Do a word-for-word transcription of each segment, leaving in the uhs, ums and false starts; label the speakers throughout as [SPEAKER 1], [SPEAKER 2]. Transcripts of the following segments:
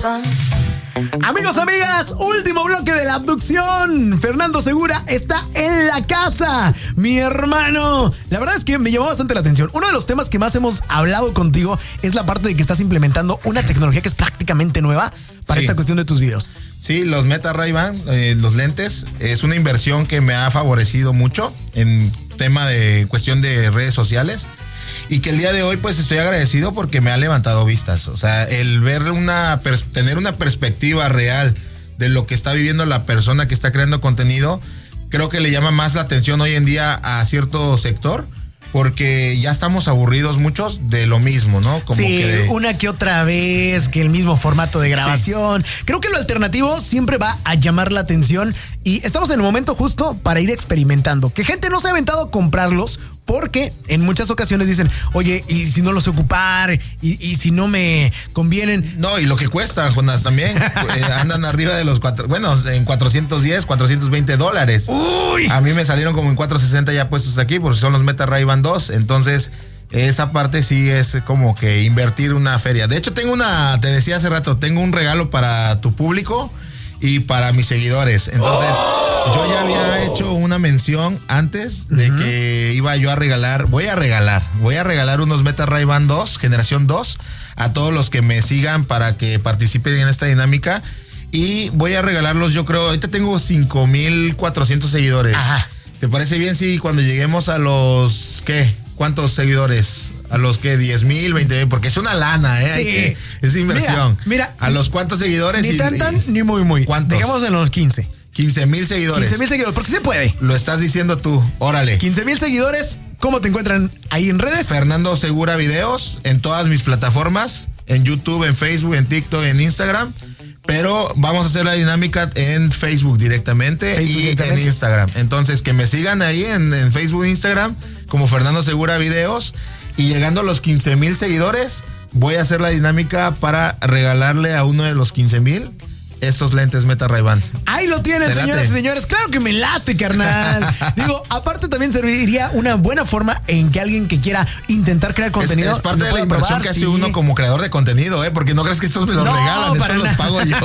[SPEAKER 1] corazón.
[SPEAKER 2] Amigos, amigas, último bloque de la abducción. Fernando Segura está en la casa, mi hermano. La verdad es que me llamó bastante la atención. Uno de los temas que más hemos hablado contigo es la parte de que estás implementando una tecnología que es prácticamente nueva para sí. esta cuestión de tus videos.
[SPEAKER 3] Sí, los Meta Ray-Ban, eh, los lentes, es una inversión que me ha favorecido mucho en tema de cuestión de redes sociales. Y que el día de hoy pues estoy agradecido porque me ha levantado vistas. O sea, el ver una, tener una perspectiva real de lo que está viviendo la persona que está creando contenido, creo que le llama más la atención hoy en día a cierto sector. Porque ya estamos aburridos muchos de lo mismo, ¿no? Como
[SPEAKER 2] sí,
[SPEAKER 3] que de...
[SPEAKER 2] una que otra vez, que el mismo formato de grabación. Sí. Creo que lo alternativo siempre va a llamar la atención y estamos en el momento justo para ir experimentando. Que gente no se ha aventado a comprarlos porque en muchas ocasiones dicen, oye, ¿y si no los sé ocupar? ¿Y, y si no me convienen?
[SPEAKER 3] No, y lo que cuesta, Jonás, también. eh, andan arriba de los cuatro, bueno, en cuatrocientos diez, cuatrocientos veinte dólares.
[SPEAKER 2] Uy.
[SPEAKER 3] A mí me salieron como en cuatrocientos sesenta ya puestos aquí porque son los Meta Ray-Ban dos. Entonces, esa parte sí es como que invertir una feria. De hecho, tengo una, te decía hace rato, tengo un regalo para tu público y para mis seguidores. Entonces, oh. yo ya había hecho una mención antes de uh-huh. que iba yo a regalar, voy a regalar, voy a regalar unos Meta Ray-Ban dos, generación dos, a todos los que me sigan para que participen en esta dinámica. Y voy a regalarlos, yo creo, ahorita tengo cinco mil cuatrocientos seguidores. Ajá. ¿Te parece bien si cuando lleguemos a los, qué? ¿Cuántos seguidores? ¿A los que diez mil, veinte mil? Porque es una lana, ¿eh?
[SPEAKER 2] Sí.
[SPEAKER 3] Que, es inversión.
[SPEAKER 2] Mira, mira.
[SPEAKER 3] ¿A los cuántos seguidores?
[SPEAKER 2] Ni
[SPEAKER 3] y,
[SPEAKER 2] tan tan,
[SPEAKER 3] y,
[SPEAKER 2] ni muy muy.
[SPEAKER 3] ¿Cuántos?
[SPEAKER 2] Digamos en los quince.
[SPEAKER 3] quince mil seguidores.
[SPEAKER 2] quince mil seguidores, porque se puede.
[SPEAKER 3] Lo estás diciendo tú, órale.
[SPEAKER 2] quince mil seguidores, ¿cómo te encuentran ahí en redes?
[SPEAKER 3] Fernando Segura Videos, en todas mis plataformas, en YouTube, en Facebook, en TikTok, en Instagram. Pero vamos a hacer la dinámica en Facebook directamente Facebook y directamente. En Instagram. Entonces, que me sigan ahí en, en Facebook e Instagram como Fernando Segura Videos. Y llegando a los quince mil seguidores, voy a hacer la dinámica para regalarle a uno de los quince mil estos lentes Meta Ray-Ban.
[SPEAKER 2] Ahí lo tienen, señoras y señores. Claro que me late, carnal. Digo, aparte también serviría una buena forma en que alguien que quiera intentar crear contenido.
[SPEAKER 3] Es, es parte de la inversión probar, que hace sí. uno como creador de contenido, ¿eh? Porque no crees que estos me los no, regalan, estos los pago yo.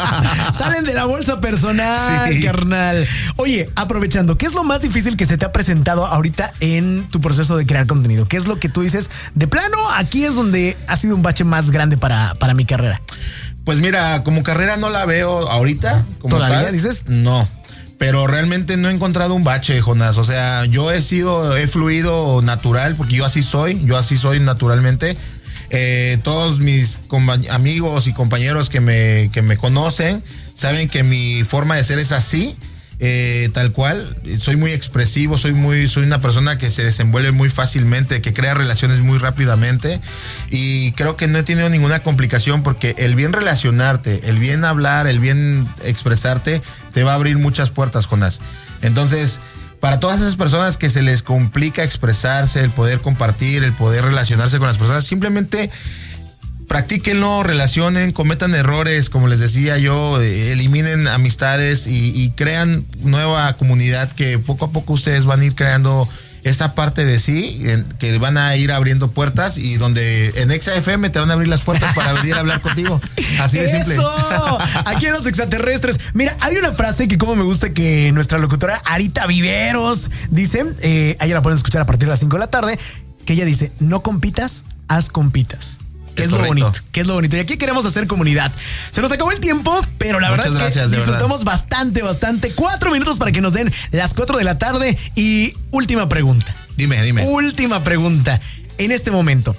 [SPEAKER 2] Salen de la bolsa personal, sí. carnal. Oye, aprovechando, ¿qué es lo más difícil que se te ha presentado ahorita en tu proceso de crear contenido? ¿Qué es lo que tú dices? De plano, aquí es donde ha sido un bache más grande para, para mi carrera.
[SPEAKER 3] Pues mira, como carrera no la veo ahorita. Como
[SPEAKER 2] ¿Todavía
[SPEAKER 3] tal,
[SPEAKER 2] dices?
[SPEAKER 3] No, pero realmente no he encontrado un bache, Jonás. O sea, yo he sido, he fluido natural, porque yo así soy, yo así soy naturalmente. Eh, todos mis amigos y compañeros que me, que me conocen saben que mi forma de ser es así. Eh, tal cual, soy muy expresivo, soy muy, soy una persona que se desenvuelve muy fácilmente, que crea relaciones muy rápidamente y creo que no he tenido ninguna complicación porque el bien relacionarte, el bien hablar, el bien expresarte te va a abrir muchas puertas, Jonás. Entonces, para todas esas personas que se les complica expresarse, el poder compartir, el poder relacionarse con las personas, simplemente practíquenlo, relacionen, cometan errores, como les decía yo, eliminen amistades y, y crean nueva comunidad que poco a poco ustedes van a ir creando esa parte de sí, en, que van a ir abriendo puertas y donde en Exa F M te van a abrir las puertas para venir a hablar contigo. Así de simple.
[SPEAKER 2] ¡Eso! Aquí en Los Extraterrestres. Mira, hay una frase que como me gusta que nuestra locutora Arita Viveros dice, eh, ella la pueden escuchar a partir de las cinco de la tarde, que ella dice, no compitas, haz compitas. ¿Qué es, es lo bonito? ¿Qué es lo bonito? Y aquí queremos hacer comunidad. Se nos acabó el tiempo, pero la
[SPEAKER 3] Muchas
[SPEAKER 2] verdad
[SPEAKER 3] gracias,
[SPEAKER 2] es que disfrutamos
[SPEAKER 3] verdad.
[SPEAKER 2] bastante, bastante. Cuatro minutos para que nos den las cuatro de la tarde. Y última pregunta.
[SPEAKER 3] Dime, dime.
[SPEAKER 2] Última pregunta. En este momento,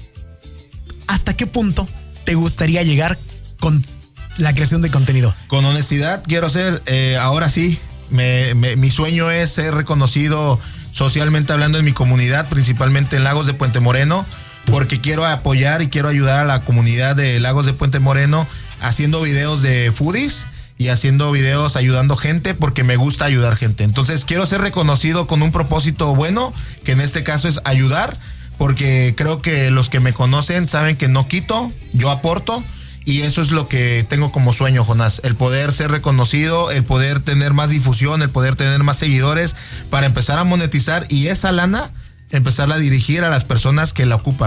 [SPEAKER 2] ¿hasta qué punto te gustaría llegar con la creación de contenido?
[SPEAKER 3] Con honestidad, quiero ser, eh, ahora sí, me, me, mi sueño es ser reconocido socialmente hablando en mi comunidad, principalmente en Lagos de Puente Moreno, porque quiero apoyar y quiero ayudar a la comunidad de Lagos de Puente Moreno haciendo videos de foodies y haciendo videos ayudando gente porque me gusta ayudar gente. Entonces quiero ser reconocido con un propósito bueno, que en este caso es ayudar, porque creo que los que me conocen saben que no quito, yo aporto. Y eso es lo que tengo como sueño, Jonás, el poder ser reconocido, el poder tener más difusión, el poder tener más seguidores para empezar a monetizar y esa lana empezarla a dirigir a las personas que la ocupan.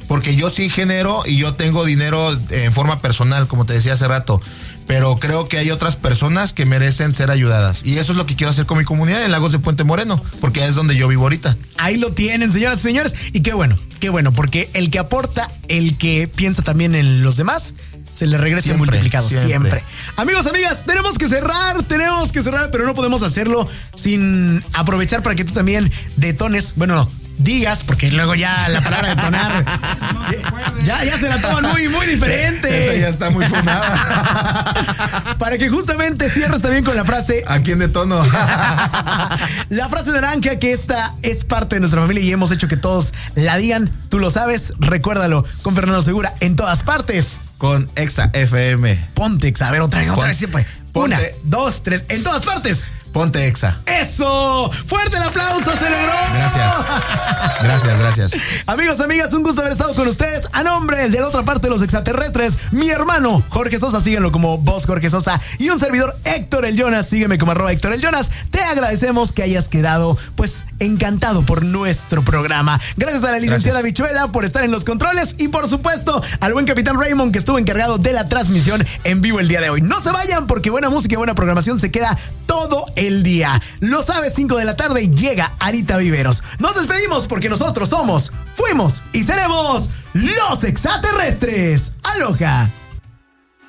[SPEAKER 3] porque yo sí genero y yo tengo dinero en forma personal, como te decía hace rato. Pero creo que hay otras personas que merecen ser ayudadas. Y eso es lo que quiero hacer con mi comunidad en Lagos de Puente Moreno, porque es donde yo vivo ahorita.
[SPEAKER 2] Ahí lo tienen, señoras y señores. Y qué bueno, qué bueno, porque el que aporta, el que piensa también en los demás, se le regresa
[SPEAKER 3] Siempre,
[SPEAKER 2] multiplicado, siempre.
[SPEAKER 3] siempre.
[SPEAKER 2] Amigos, amigas, tenemos que cerrar, tenemos que cerrar, pero no podemos hacerlo sin aprovechar para que tú también detones, bueno, no, digas, porque luego ya la palabra detonar ya, ya se la toman muy, muy diferente.
[SPEAKER 3] Esa ya está muy funada.
[SPEAKER 2] Para que justamente cierres también con la frase.
[SPEAKER 3] ¿A quién detono?
[SPEAKER 2] La frase naranja, que esta es parte de nuestra familia y hemos hecho que todos la digan. Tú lo sabes, recuérdalo con Fernando Segura en todas partes.
[SPEAKER 3] Con Exa F M.
[SPEAKER 2] Ponte Exa, a ver, otra vez, otra
[SPEAKER 3] Pon,
[SPEAKER 2] vez, siempre. Una,
[SPEAKER 3] ponte,
[SPEAKER 2] dos, tres, en todas partes.
[SPEAKER 3] Ponte Exa.
[SPEAKER 2] ¡Eso! ¡Fuerte el aplauso! ¡Se logró!
[SPEAKER 3] Gracias. Gracias, gracias.
[SPEAKER 2] Amigos, amigas, un gusto haber estado con ustedes. A nombre de la otra parte de los extraterrestres, mi hermano Jorge Sosa, síguenlo como Voz Jorge Sosa, y un servidor Héctor el Jonas, sígueme como arroba Héctor el Jonas. Te agradecemos que hayas quedado, pues, encantado por nuestro programa. Gracias a la licenciada Gracias. Bichuela por estar en los controles y, por supuesto, al buen capitán Raymond, que estuvo encargado de la transmisión en vivo el día de hoy. No se vayan, porque buena música y buena programación se queda todo el el día. Lo sabes, cinco de la tarde y llega Anita Viveros. Nos despedimos porque nosotros somos, fuimos y seremos los extraterrestres. ¡Aloha!